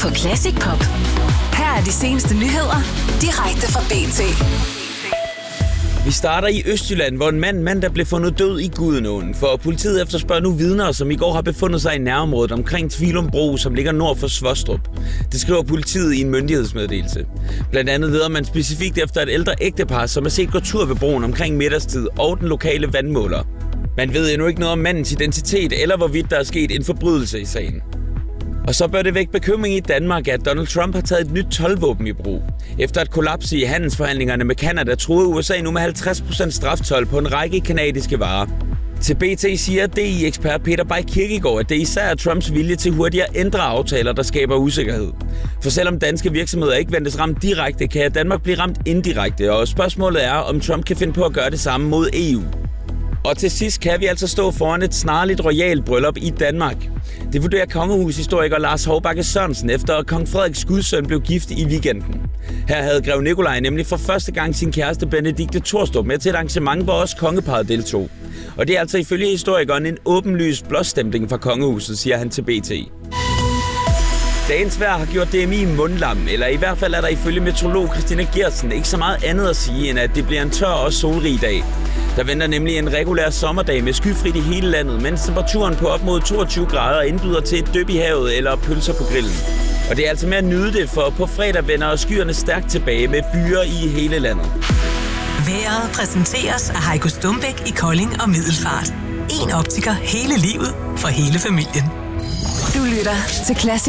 på Classic Pop. Her er de seneste nyheder, direkte fra BT. Vi starter i Østjylland, hvor en mand der blev fundet død i Gudenåen. For politiet efterspørger nu vidner, som i går har befundet sig i nærområdet omkring Tvilum Bro, som ligger nord for Svostrup. Det skriver politiet i en myndighedsmeddelelse. Blandt andet leder man specifikt efter et ældre ægtepar, som er set gå tur ved broen omkring middagstid og den lokale vandmåler. Man ved endnu ikke noget om mandens identitet eller hvorvidt der er sket en forbrydelse i sagen. Og så bør det vække bekymring i Danmark, at Donald Trump har taget et nyt toldvåben i brug. Efter et kollaps i handelsforhandlingerne med Canada truede USA nu med 50% straftold på en række kanadiske varer. Til BT siger DI-ekspert Peter Bay Kirkegaard, at det især er Trumps vilje til hurtigt at ændre aftaler, der skaber usikkerhed. For selvom danske virksomheder ikke ventes ramt direkte, kan Danmark blive ramt indirekte, og spørgsmålet er, om Trump kan finde på at gøre det samme mod EU. Og til sidst kan vi altså stå foran et snarligt royalt bryllup i Danmark. Det vurderer kongehushistoriker Lars Hovbakke Sørensen, efter at kong Frederiks gudsøn blev gift i weekenden. Her havde grev Nikolaj nemlig for første gang sin kæreste Benedikte Thorstrup med til et arrangement, hvor også kongeparret deltog. Og det er altså ifølge historikeren en åbenlys blåstemning fra kongehuset, siger han til BT. Dagens vejr har gjort DMI mundlam, eller i hvert fald er der ifølge meteorolog Christina Gertsen ikke så meget andet at sige, end at det bliver en tør og solrig dag. Der venter nemlig en regulær sommerdag med skyfrit i hele landet, mens temperaturen på op mod 22 grader indbyder til et dyp i havet eller pølser på grillen. Og det er altså med at nyde det, for på fredag vender skyerne stærkt tilbage med byer i hele landet. Vejret præsenteres af Heiko Stumbæk i Kolding og Middelfart. En optiker hele livet for hele familien. Du lytter til Classic